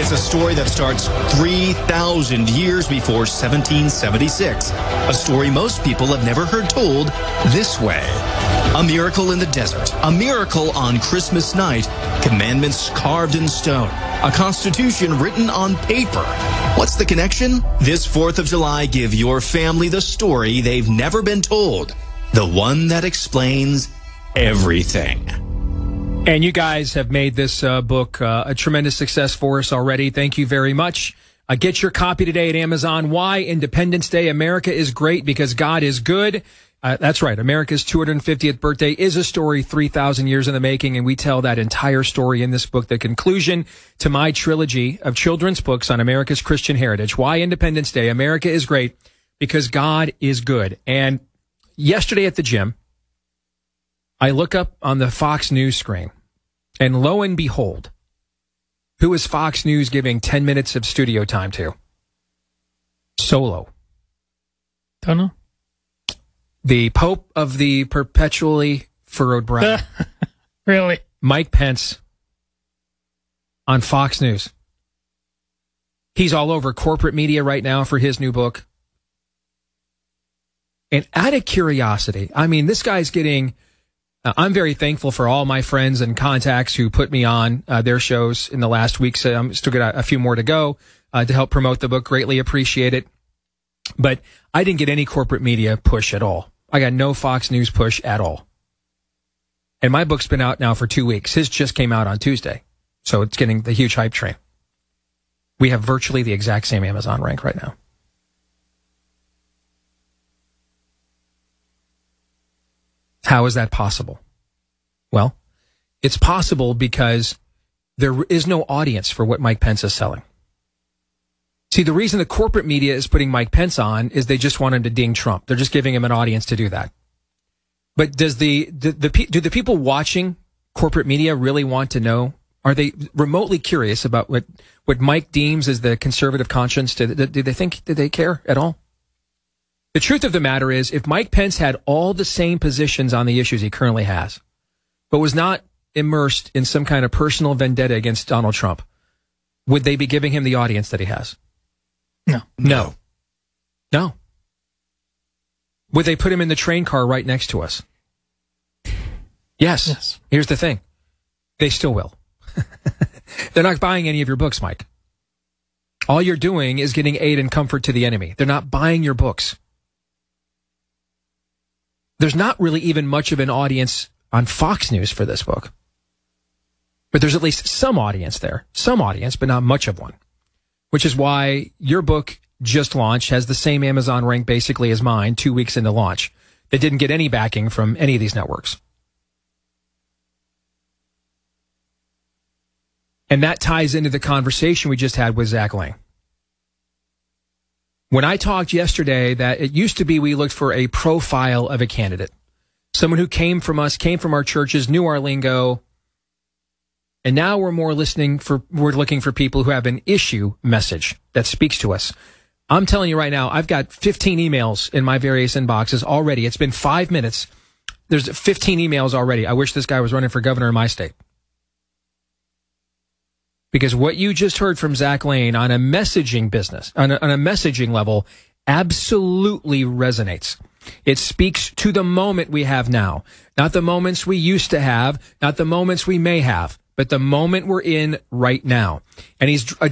It's a story that starts 3,000 years before 1776. A story most people have never heard told this way. A miracle in the desert. A miracle on Christmas night. Commandments carved in stone. A constitution written on paper. What's the connection? This 4th of July, give your family the story they've never been told. The one that explains everything. And you guys have made this book a tremendous success for us already. Thank you very much. Get your copy today at Amazon. Why Independence Day? America is great because God is good. That's right. America's 250th birthday is a story 3,000 years in the making, and we tell that entire story in this book, the conclusion to my trilogy of children's books on America's Christian heritage. Why Independence Day? America is great because God is good. And yesterday at the gym, I look up on the Fox News screen, and lo and behold, who is Fox News giving 10 minutes of studio time to? Solo. Don't know. The Pope of the perpetually furrowed brow. Really? Mike Pence on Fox News. He's all over corporate media right now for his new book. And out of curiosity, I mean, this guy's getting... I'm very thankful for all my friends and contacts who put me on their shows in the last week. So I'm still got a few more to go to help promote the book. Greatly appreciate it. But I didn't get any corporate media push at all. I got no Fox News push at all. And my book's been out now for 2 weeks. His just came out on Tuesday. So it's getting the huge hype train. We have virtually the exact same Amazon rank right now. How is that possible? Well, it's possible because there is no audience for what Mike Pence is selling. See, the reason the corporate media is putting Mike Pence on is they just want him to ding Trump. They're just giving him an audience to do that. But do the people watching corporate media really want to know? Are they remotely curious about what Mike deems as the conservative conscience? Do they care at all? The truth of the matter is, if Mike Pence had all the same positions on the issues he currently has, but was not immersed in some kind of personal vendetta against Donald Trump, would they be giving him the audience that he has? No. Would they put him in the train car right next to us? Yes. Here's the thing. They still will. They're not buying any of your books, Mike. All you're doing is getting aid and comfort to the enemy. They're not buying your books. There's not really even much of an audience on Fox News for this book. But there's at least some audience there. Some audience, but not much of one. Which is why your book just launched, has the same Amazon rank basically as mine 2 weeks into launch. That didn't get any backing from any of these networks. And that ties into the conversation we just had with Zach Lane. When I talked yesterday that it used to be we looked for a profile of a candidate. Someone who came from us, came from our churches, knew our lingo. And now we're looking for people who have an issue message that speaks to us. I'm telling you right now, I've got 15 emails in my various inboxes already. It's been 5 minutes. There's 15 emails already. I wish this guy was running for governor in my state. Because what you just heard from Zach Lane on a messaging business, on a messaging level, absolutely resonates. It speaks to the moment we have now. Not the moments we used to have, not the moments we may have, but the moment we're in right now. And he's